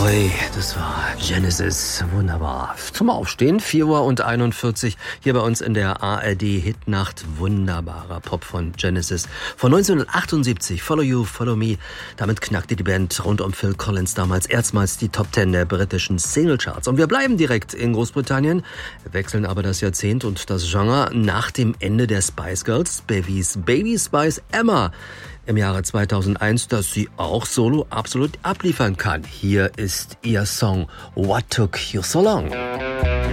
Ui, das war Genesis. Wunderbar. Zum Aufstehen, 4:41 Uhr hier bei uns in der ARD-Hitnacht. Wunderbarer Pop von Genesis von 1978. Follow You, Follow Me. Damit knackte die Band rund um Phil Collins damals erstmals die Top 10 der britischen Singlecharts. Und wir bleiben direkt in Großbritannien, wechseln aber das Jahrzehnt und das Genre nach dem Ende der Spice Girls, Bevies Baby Spice Emma im Jahre 2001, dass sie auch solo absolut abliefern kann. Hier ist ihr Song What Took You So Long?